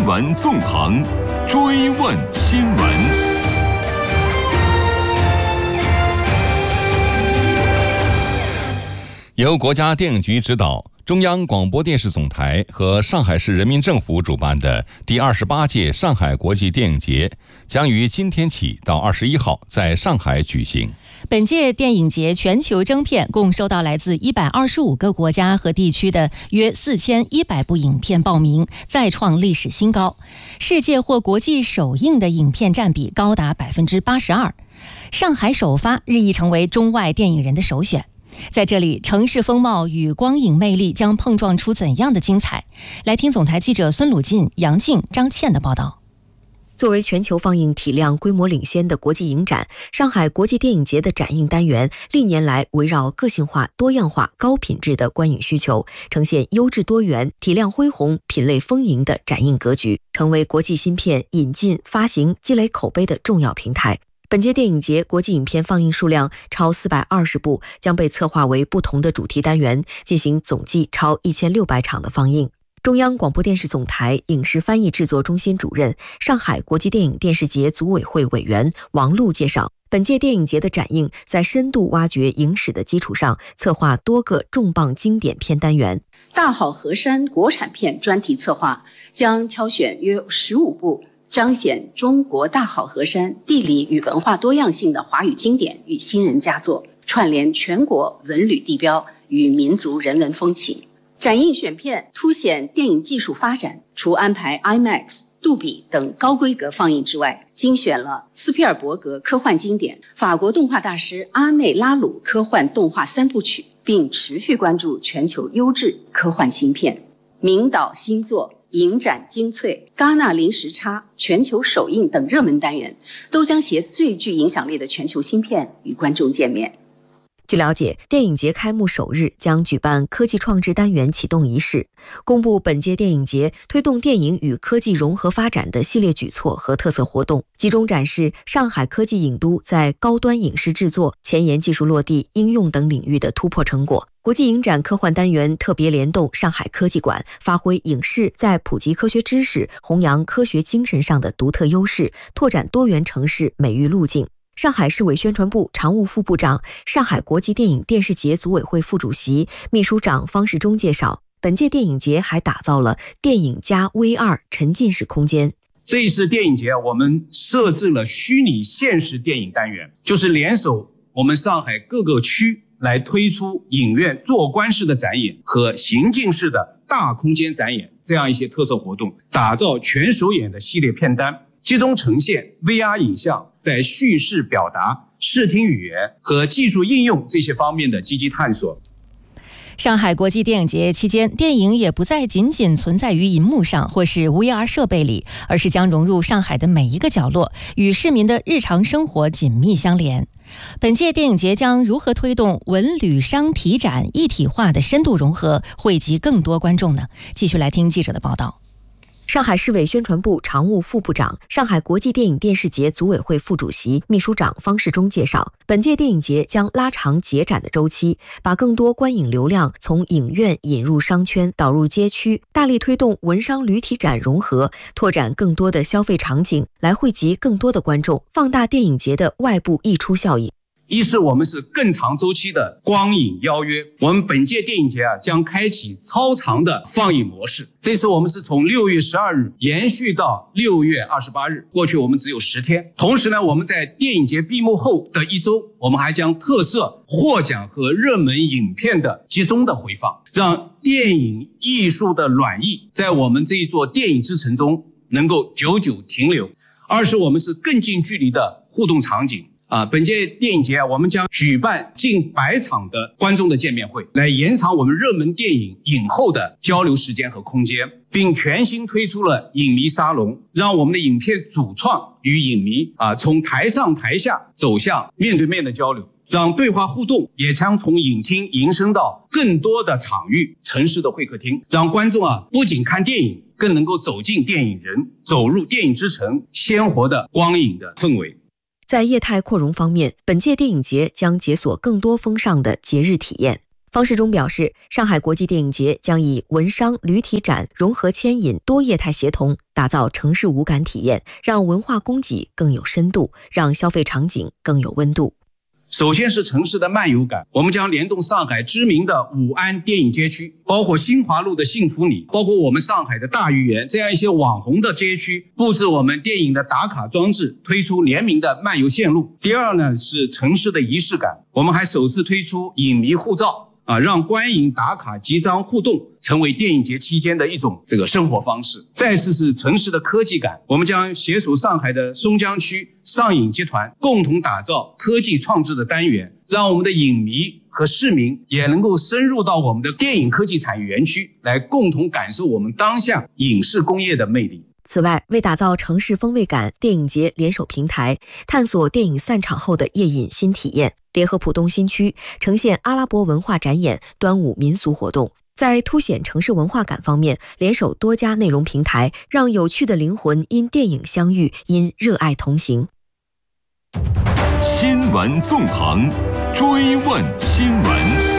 新闻纵横，追问新闻。由国家电影局指导，中央广播电视总台和上海市人民政府主办的第28届上海国际电影节将于今天起到21号在上海举行。 本届电影节全球征片共收到来自125个国家和地区的约4100部影片报名，再创历史新高。世界或国际首映的影片占比高达82%。上海首发日益成为中外电影人的首选。在这里，城市风貌与光影魅力将碰撞出怎样的精彩？来听总台记者孙鲁进、杨静、张倩的报道。 作为全球放映体量规模领先的国际影展，上海国际电影节的展映单元历年来围绕个性化、多样化、高品质的观影需求，呈现优质多元、体量恢宏、品类丰盈的展映格局，成为国际新片引进、发行、积累口碑的重要平台。本届电影节国际影片放映数量超420部，将被策划为不同的主题单元，进行总计超1600场的放映。中央广播电视总台影视翻译制作中心主任、上海国际电影电视节组委会委员王璐介绍，本届电影节的展映在深度挖掘影史的基础上，策划多个重磅经典片单元。 大好河山国产片专题策划将挑选约15部彰显中国大好河山地理与文化多样性的华语经典与新人佳作，串联全国文旅地标与民族人文风情。展映选片凸显电影技术发展，除安排 IMAX、杜比等高规格放映之外，精选了斯皮尔伯格科幻经典、法国动画大师阿内拉鲁科幻动画3部曲，并持续关注全球优质科幻新片。名导新作、影展精粹、戛纳零时差、全球首映等热门单元，都将携最具影响力的全球新片与观众见面。 据了解，电影节开幕首日将举办科技创智单元启动仪式，公布本届电影节推动电影与科技融合发展的系列举措和特色活动，集中展示上海科技影都在高端影视制作、前沿技术落地、应用等领域的突破成果。国际影展科幻单元特别联动上海科技馆，发挥影视在普及科学知识、弘扬科学精神上的独特优势，拓展多元城市美育路径。上海市委宣传部常务副部长、上海国际电影电视节组委会副主席、秘书长方世忠介绍，本届电影节还打造了电影加 VR 沉浸式空间。 这一次电影节我们设置了虚拟现实电影单元，就是联手我们上海各个区来推出影院坐观式的展演和行进式的大空间展演这样一些特色活动，打造全首演的系列片单，集中呈现 VR 影像在叙事表达、视听语言和技术应用这些方面的积极探索。 上海国际电影节期间，电影也不再仅仅存在于银幕上或是 VR 设备里，而是将融入上海的每一个角落，与市民的日常生活紧密相连。本届电影节将如何推动文旅商体展一体化的深度融合，惠及更多观众呢？继续来听记者的报道。 上海市委宣传部常务副部长、上海国际电影电视节组委会副主席、秘书长方世忠介绍，本届电影节将拉长节展的周期，把更多观影流量从影院引入商圈，导入街区，大力推动文商旅体展融合，拓展更多的消费场景，来惠及更多的观众，放大电影节的外部溢出效应。 一是我们是更长周期的光影邀约，我们本届电影节将开启超长的放映模式。这次我们是从6月12日延续到6月28日，过去我们只有10天。同时呢，我们在电影节闭幕后的1周，我们还将特色获奖和热门影片的集中的回放，让电影艺术的暖意在我们这一座电影之城中能够久久停留。二是我们是更近距离的互动场景。本届电影节我们将举办近100场的观众的见面会，来延长我们热门电影影后的交流时间和空间，并全新推出了影迷沙龙，让我们的影片主创与影迷从台上台下走向面对面的交流，让对话互动也将从影厅延伸到更多的场域、城市的会客厅，让观众不仅看电影，更能够走进电影人，走入电影之城鲜活的光影的氛围。 在业态扩容方面，本届电影节将解锁更多风尚的节日体验。 方世忠表示，上海国际电影节将以文商旅体展融合牵引多业态协同，打造城市五感体验，让文化供给更有深度，让消费场景更有温度。 首先是城市的漫游感，我们将联动上海知名的武安电影街区，包括新华路的幸福里，包括我们上海的大鱼园，这样一些网红的街区，布置我们电影的打卡装置，推出联名的漫游线路。第二呢，是城市的仪式感，我们还首次推出影迷护照，让观影打卡集章互动成为电影节期间的一种生活方式。再次是城市的科技感，我们将携手上海的松江区上影集团，共同打造科技创智的单元，让我们的影迷和市民也能够深入到我们的电影科技产业园区，来共同感受我们当下影视工业的魅力。 此外，为打造城市风味感，电影节联手平台，探索电影散场后的夜饮新体验，联合浦东新区呈现阿拉伯文化展演、端午民俗活动。在凸显城市文化感方面，联手多家内容平台，让有趣的灵魂因电影相遇，因热爱同行。 新闻纵横，追问新闻。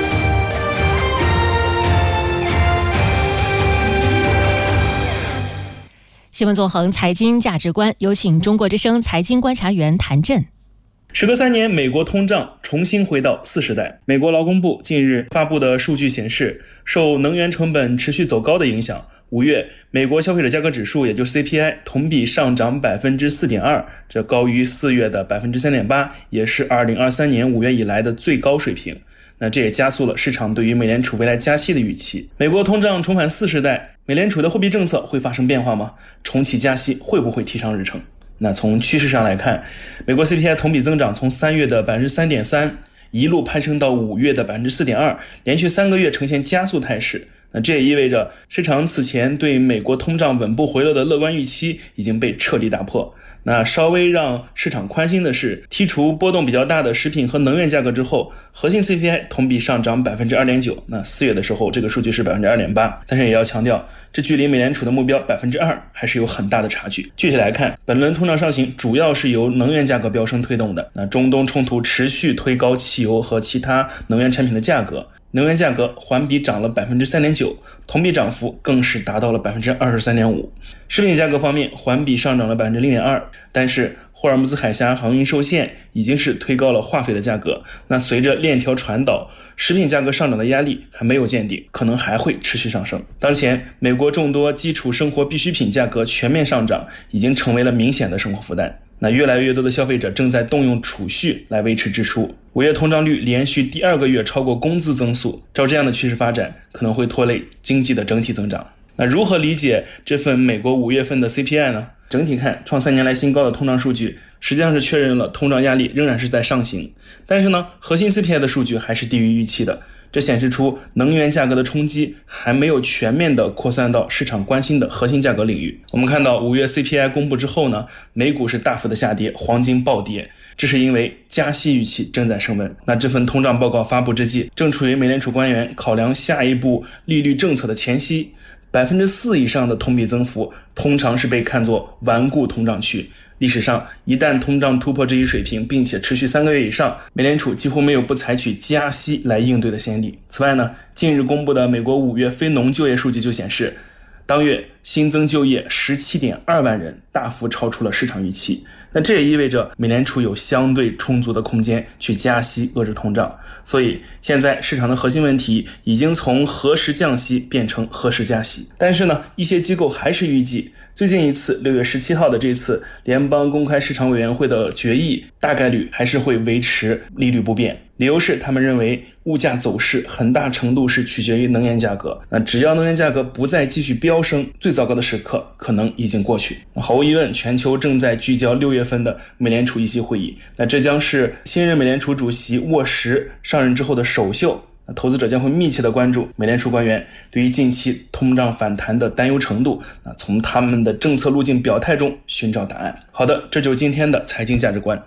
新闻纵横，财经价值观，有请中国之声财经观察员谭震。 时隔3年，美国通胀重新回到40代。美国劳工部近日发布的数据显示，受能源成本持续走高的影响，5月美国消费者价格指数，也就是 CPI， 同比上涨 4.2%， 这高于4月的 3.8%， 也是2023年5月以来的最高水平。那这也加速了市场对于美联储未来加息的预期。美国通胀重返40代，美联储的货币政策会发生变化吗？重启加息会不会提上日程？那从趋势上来看，美国 CPI 同比增长从3月的 3.3% 一路攀升到5月的 4.2%， 连续3个月呈现加速态势。那这也意味着市场此前对美国通胀稳步回落的乐观预期已经被彻底打破。那稍微让市场宽心的是，剔除波动比较大的食品和能源价格之后，核心 CPI 同比上涨 2.9%， 那4月的时候这个数据是 2.8%， 但是也要强调，这距离美联储的目标 2% 还是有很大的差距。具体来看，本轮通胀上行主要是由能源价格飙升推动的。那中东冲突持续推高汽油和其他能源产品的价格，能源价格环比涨了 3.9%， 同比涨幅更是达到了 23.5%。 食品价格方面环比上涨了 0.2%， 但是霍尔木兹海峡航运受限已经是推高了化肥的价格。那随着链条传导，食品价格上涨的压力还没有见顶，可能还会持续上升。当前美国众多基础生活必需品价格全面上涨，已经成为了明显的生活负担。那越来越多的消费者正在动用储蓄来维持支出。5月通胀率连续第2个月超过工资增速，照这样的趋势发展，可能会拖累经济的整体增长。那如何理解这份美国5月份的 CPI 呢？整体看，创3年来新高的通胀数据实际上是确认了通胀压力仍然是在上行，但是呢，核心 CPI 的数据还是低于预期的。这显示出能源价格的冲击还没有全面的扩散到市场关心的核心价格领域。我们看到5月 CPI 公布之后呢，美股是大幅的下跌，黄金暴跌，这是因为加息预期正在升温。那这份通胀报告发布之际，正处于美联储官员考量下一步利率政策的前夕，4%以上的同比增幅通常是被看作顽固通胀区。历史上，一旦通胀突破这一水平，并且持续3个月以上，美联储几乎没有不采取加息来应对的先例。此外呢，近日公布的美国5月非农就业数据就显示，当月新增就业 17.2 万人，大幅超出了市场预期。那这也意味着美联储有相对充足的空间去加息遏制通胀。所以现在市场的核心问题已经从何时降息变成何时加息。但是呢，一些机构还是预计最近一次6月17号的这次联邦公开市场委员会的决议大概率还是会维持利率不变。理由是他们认为物价走势很大程度是取决于能源价格。那只要能源价格不再继续飙升，最糟糕的时刻可能已经过去。毫无疑问，全球正在聚焦6月份的美联储议息会议。那这将是新任美联储主席沃什上任之后的首秀。投资者将会密切地关注美联储官员对于近期通胀反弹的担忧程度，从他们的政策路径表态中寻找答案。好的，这就是今天的财经价值观。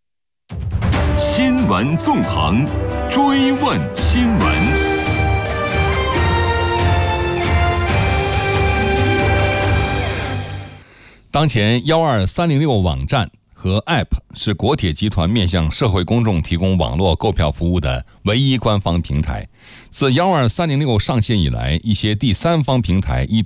新闻纵横，追问新闻。 当前12306网站和 App 是国铁集团面向社会公众提供网络购票服务的唯一官方平台。自12306上线以来，一些第三方平台一